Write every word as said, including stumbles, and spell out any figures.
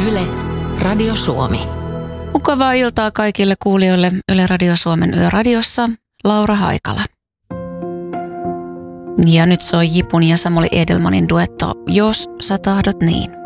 Yle, Radio Suomi. Mukavaa iltaa kaikille kuulijoille Yle Radio Suomen Yöradiossa, Laura Haikala. Ja nyt soi Jipun ja Samuli Edelmanin duetto Jos sä tahdot niin.